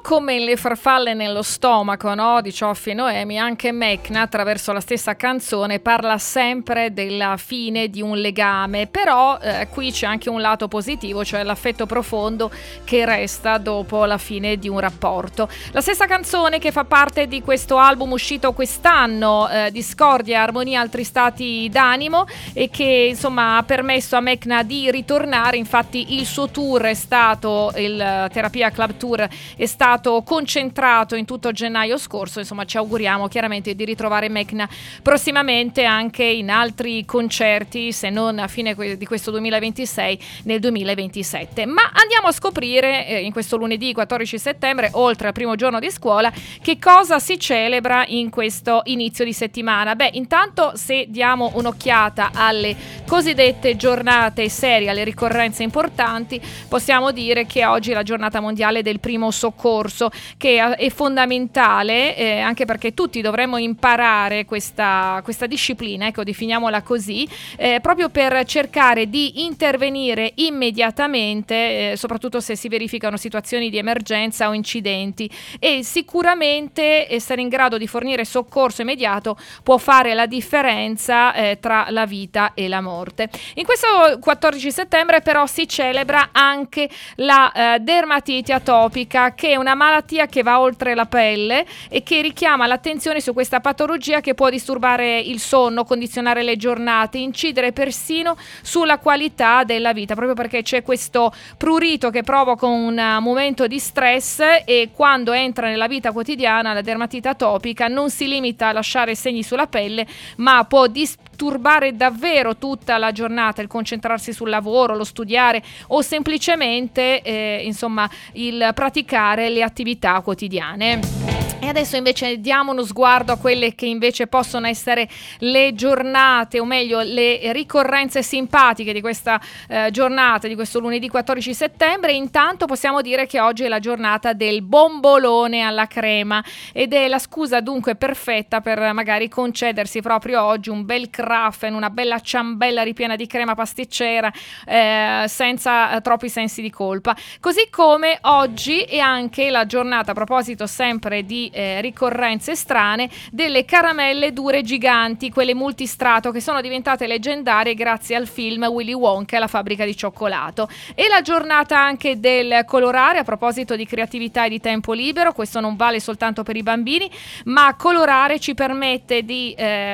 come le farfalle nello stomaco, no? Di Cioffi e Noemi, anche Mecna attraverso la stessa canzone parla sempre della fine di un legame, però qui c'è anche un lato positivo, cioè l'affetto profondo che resta dopo la fine di un rapporto. La stessa canzone che fa parte di questo album uscito quest'anno, Discordia, Armonia, Altri Stati d'Animo, e che insomma ha permesso a Mecna di ritornare. Infatti il suo tour è stato, il Terapia Club Tour è stato concentrato in tutto gennaio scorso. Insomma, ci auguriamo chiaramente di ritrovare Mecna prossimamente anche in altri concerti, se non a fine di questo 2026, nel 2027. Ma andiamo a scoprire in questo lunedì 14 settembre, oltre al primo giorno di scuola, che cosa si celebra in questo inizio di settimana. Beh, intanto, se diamo un'occhiata alle cosiddette giornate serie, alle ricorrenze importanti, possiamo dire che oggi è la giornata mondiale del primo soccorso, che è fondamentale, anche perché tutti dovremmo imparare questa disciplina, ecco, definiamola così, proprio per cercare di intervenire immediatamente, soprattutto se si verificano situazioni di emergenza o incidenti, e sicuramente essere in grado di fornire soccorso immediato può fare la differenza tra la vita e la morte. In questo 14 settembre però si celebra anche la dermatite atopica, che è una malattia che va oltre la pelle e che richiama l'attenzione su questa patologia che può disturbare il sonno, condizionare le giornate, incidere persino sulla qualità della vita, proprio perché c'è questo prurito che provoca un momento di stress, e quando entra nella vita quotidiana la dermatite atopica non si limita a lasciare segni sulla pelle, ma può disturbare davvero tutta la giornata, il concentrarsi sul lavoro, lo studiare o semplicemente insomma il praticare le attività quotidiane. E adesso invece diamo uno sguardo a quelle che invece possono essere le giornate, o meglio le ricorrenze simpatiche di questa giornata, di questo lunedì 14 settembre. Intanto possiamo dire che oggi è la giornata del bombolone alla crema, ed è la scusa dunque perfetta per magari concedersi proprio oggi un bel krafen, una bella ciambella ripiena di crema pasticcera, senza troppi sensi di colpa. Così come oggi è anche la giornata, a proposito sempre di ricorrenze strane, delle caramelle dure giganti, quelle multistrato, che sono diventate leggendarie grazie al film Willy Wonka e la fabbrica di cioccolato. E la giornata anche del colorare, a proposito di creatività e di tempo libero. Questo non vale soltanto per i bambini, ma colorare ci permette di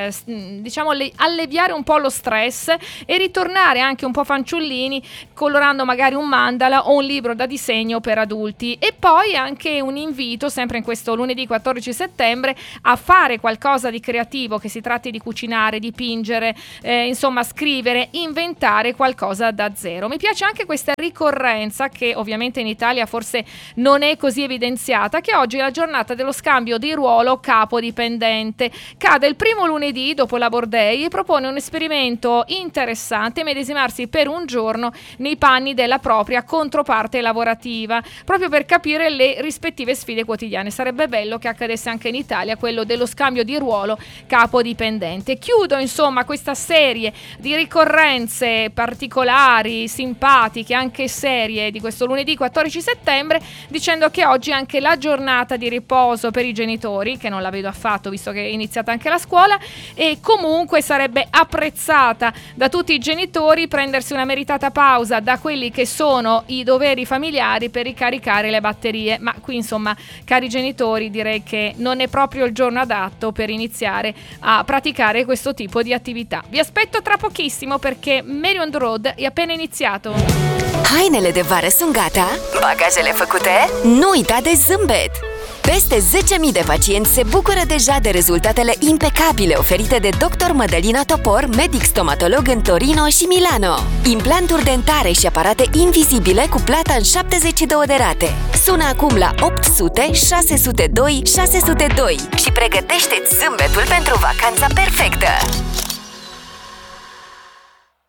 alleviare un po' lo stress e ritornare anche un po' fanciullini, colorando magari un mandala o un libro da disegno per adulti. E poi anche un invito, sempre in questo lunedì 14 settembre, a fare qualcosa di creativo, che si tratti di cucinare, dipingere, insomma scrivere, inventare qualcosa da zero. Mi piace anche questa ricorrenza, che ovviamente in Italia forse non è così evidenziata, che oggi è la giornata dello scambio di ruolo capo-dipendente. Cade il primo lunedì dopo Labor Day e propone un esperimento interessante: medesimarsi per un giorno nei panni della propria controparte lavorativa, proprio per capire le rispettive sfide quotidiane. Sarebbe bello che accadesse anche in Italia quello dello scambio di ruolo capo-dipendente. Chiudo insomma questa serie di ricorrenze particolari, simpatiche, anche serie, di questo lunedì 14 settembre dicendo che oggi è anche la giornata di riposo per i genitori, che non la vedo affatto visto che è iniziata anche la scuola, e comunque sarebbe apprezzata da tutti i genitori prendersi una meritata pausa da quelli che sono i doveri familiari per ricaricare le batterie. Ma qui insomma, cari genitori, direi che non è proprio il giorno adatto per iniziare a praticare questo tipo di attività. Vi aspetto tra pochissimo, perché Mary on the Road è appena iniziato. Hainele de vară sunt gata? Bagajele făcute? Nu uita de zâmbet! Peste 10.000 de pacienți se bucură deja de rezultatele impecabile oferite de Dr. Mădălina Topor, medic stomatolog în Torino și Milano. Implanturi dentare și aparate invizibile cu plata în 72 de rate. Sună acum la 800 602 602 și pregătește-ți zâmbetul pentru vacanța perfectă!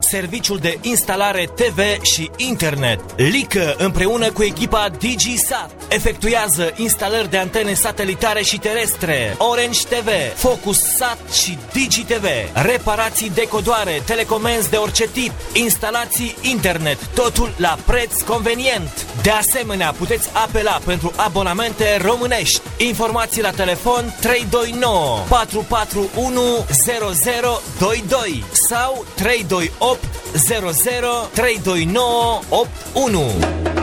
serviciul de instalare TV și internet. Lică, împreună cu echipa DigiSat, efectuează instalări de antene satelitare și terestre, Orange TV, Focus Sat și DigiTV, reparații decodoare, telecomenzi de orice tip, instalații internet, totul la preț convenient. De asemenea, puteți apela pentru abonamente românești. Informații la telefon 329 441 0022 sau 328 00 329 81.